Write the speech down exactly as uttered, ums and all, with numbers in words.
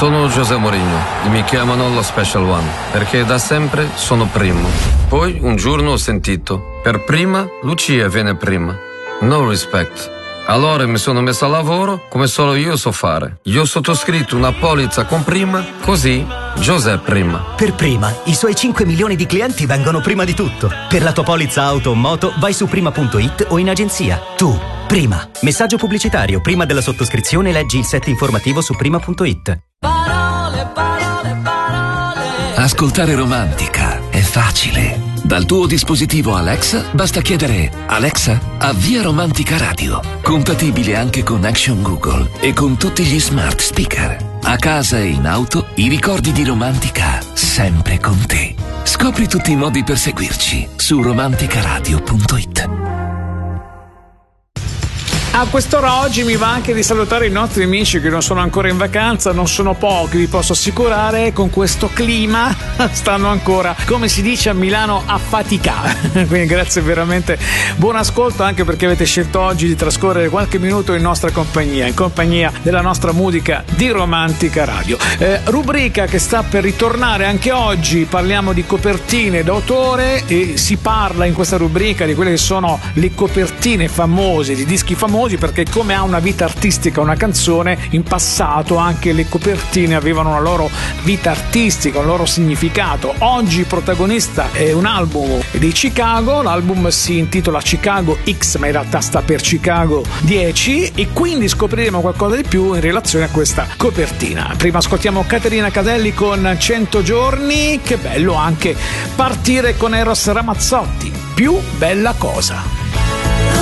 Sono José Mourinho e mi chiamano lo Special One perché da sempre sono primo. Poi un giorno ho sentito, per prima Lucia viene prima. No respect. Allora mi sono messo a lavoro come solo io so fare. Io ho sottoscritto una polizza con prima, così José prima. Per prima, i suoi cinque milioni di clienti vengono prima di tutto. Per la tua polizza auto o moto vai su prima punto it o in agenzia. Tu, prima. Messaggio pubblicitario. Prima della sottoscrizione leggi il set informativo su prima punto it. Parole, parole, parole. Ascoltare Romantica è facile. Dal tuo dispositivo Alexa basta chiedere: Alexa, avvia Romantica Radio. Compatibile anche con Action Google e con tutti gli smart speaker. A casa e in auto, i ricordi di Romantica sempre con te. Scopri tutti i modi per seguirci su romanticaradio punto it. A quest'ora oggi mi va anche di salutare i nostri amici che non sono ancora in vacanza, non sono pochi, vi posso assicurare, con questo clima stanno ancora, come si dice a Milano, a faticare. Quindi grazie veramente, buon ascolto, anche perché avete scelto oggi di trascorrere qualche minuto in nostra compagnia, in compagnia della nostra musica di Romantica Radio. Eh, rubrica che sta per ritornare anche oggi, parliamo di copertine d'autore e si parla in questa rubrica di quelle che sono le copertine famose, di dischi famosi, perché come ha una vita artistica una canzone, in passato anche le copertine avevano una loro vita artistica, un loro significato. Oggi protagonista è un album di Chicago, l'album si intitola Chicago X, ma in realtà sta per Chicago dieci, e quindi scopriremo qualcosa di più in relazione a questa copertina. Prima ascoltiamo Caterina Caselli con cento giorni, che bello anche partire con Eros Ramazzotti, Più bella cosa.